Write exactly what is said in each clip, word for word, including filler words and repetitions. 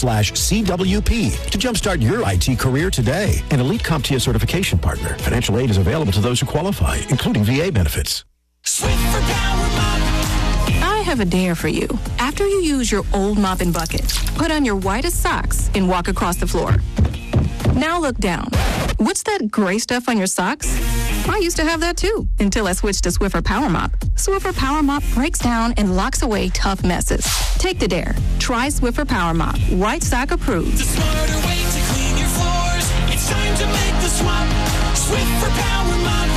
slash C W P to jumpstart your I T career today. An elite CompTIA certification partner. Financial aid is available to those who qualify, including V A benefits. Swiffer Power Mop. I have a dare for you. After you use your old mop and bucket, put on your whitest socks and walk across the floor. Now look down. What's that gray stuff on your socks? I used to have that too, until I switched to Swiffer Power Mop. Swiffer Power Mop breaks down and locks away tough messes. Take the dare. Try Swiffer Power Mop. White sock approved. The smarter way to clean your floors. It's time to make the swap. Swiffer Power Mop.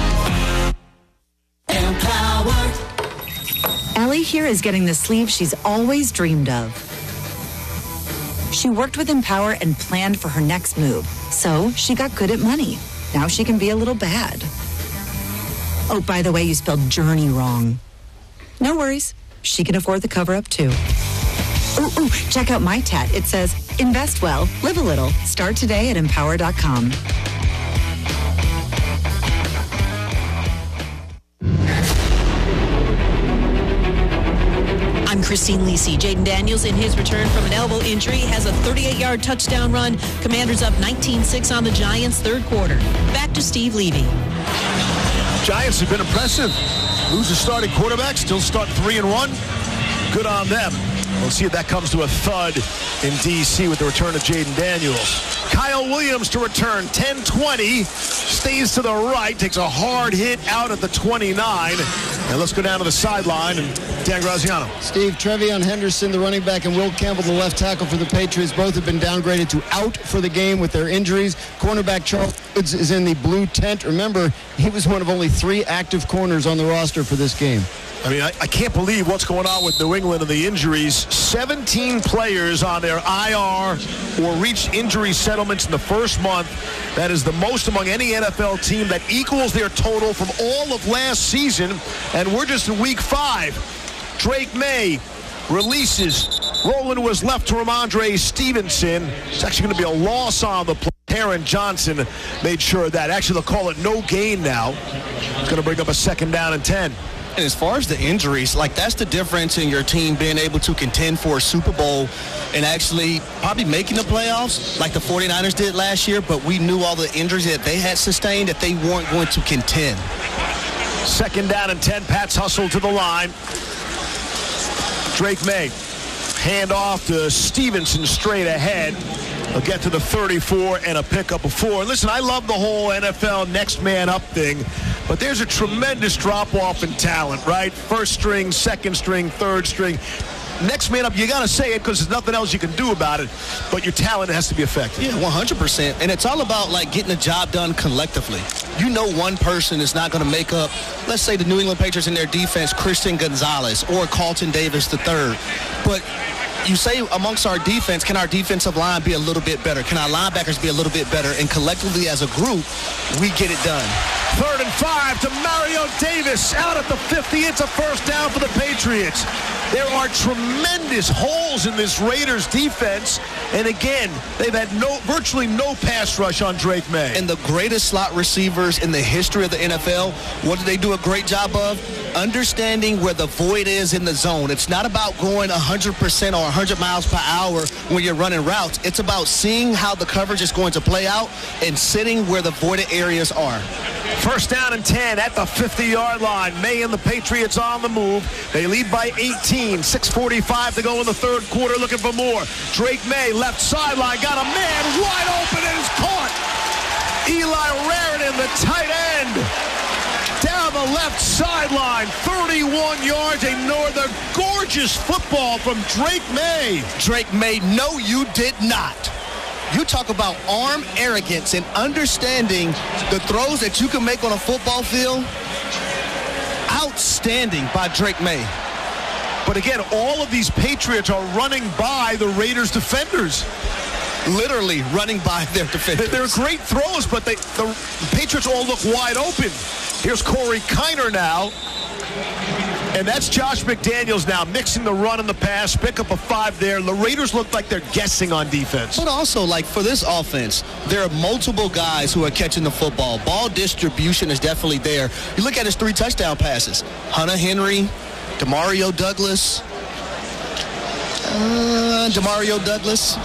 Empower. Ellie here is getting the sleeve she's always dreamed of. She worked with Empower and planned for her next move, so she got good at money. Now she can be a little bad. Oh, by the way, you spelled journey wrong. No worries. She can afford the cover-up, too. Ooh, ooh, check out my tat. It says, invest well, live a little. Start today at empower dot com. I'm Christine Lisi. Jaden Daniels, in his return from an elbow injury, has a thirty-eight-yard touchdown run. Commanders up nineteen six on the Giants, third quarter. Back to Steve Levy. Giants have been impressive. Lose a starting quarterback, still start three and one. Good on them. We'll see if that comes to a thud in D C with the return of Jaden Daniels. Kyle Williams to return, ten twenty, stays to the right, takes a hard hit out at the twenty-nine. And let's go down to the sideline and Dan Graziano. Steve, Trevion Henderson, the running back, and Will Campbell, the left tackle for the Patriots, both have been downgraded to out for the game with their injuries. Cornerback Charles Woods is in the blue tent. Remember, he was one of only three active corners on the roster for this game. I mean, I, I can't believe what's going on with New England and the injuries. seventeen players on their I R or reached injury settlements in the first month. That is the most among any N F L team. That equals their total from all of last season. And we're just in week five. Drake May releases. Roland was left to Ramondre Stevenson. It's actually going to be a loss on the play. Taron Johnson made sure of that. Actually, they'll call it no gain now. It's going to bring up a second down and ten. And as far as the injuries, like that's the difference in your team being able to contend for a Super Bowl and actually probably making the playoffs like the forty-niners did last year, but we knew all the injuries that they had sustained that they weren't going to contend. Second down and ten, Pats hustle to the line. Drake May, hand off to Stevenson straight ahead. They'll get to the thirty-four and a pickup of four. Listen, I love the whole N F L next man up thing, but there's a tremendous drop-off in talent, right? First string, second string, third string. Next man up, you got to say it because there's nothing else you can do about it, but your talent has to be effective. Yeah, one hundred percent. And it's all about, like, getting the job done collectively. You know one person is not going to make up, let's say the New England Patriots in their defense, Christian Gonzalez or Carlton Davis the third. But you say amongst our defense, can our defensive line be a little bit better? Can our linebackers be a little bit better? And collectively as a group, we get it done. Third and five to Mario Davis out at the fifty. It's a first down for the Patriots. There are tremendous holes in this Raiders defense. And again, they've had no, virtually no pass rush on Drake May. And the greatest slot receivers in the history of the N F L, what do they do a great job of? Understanding where the void is in the zone. It's not about going one hundred percent or one hundred miles per hour when you're running routes. It's about seeing how the coverage is going to play out and sitting where the voided areas are. First down and ten at the fifty-yard line. May and the Patriots on the move. They lead by eighteen. six forty-five to go in the third quarter, looking for more. Drake May, left sideline, got a man wide open and is caught. Eli Raritan, the tight end, down the left sideline, thirty-one yards. Another gorgeous football from Drake May. Drake May, no, you did not. You talk about arm arrogance and understanding the throws that you can make on a football field. Outstanding by Drake May. But again, all of these Patriots are running by the Raiders defenders. Literally running by their defenders. They're great throws, but they, the Patriots all look wide open. Here's Corey Kiner now. And that's Josh McDaniels now mixing the run and the pass, pick up a five there. The Raiders look like they're guessing on defense. But also, like, for this offense, there are multiple guys who are catching the football. Ball distribution is definitely there. You look at his three touchdown passes. Hunter Henry, Demario Douglas, uh, Demario Douglas.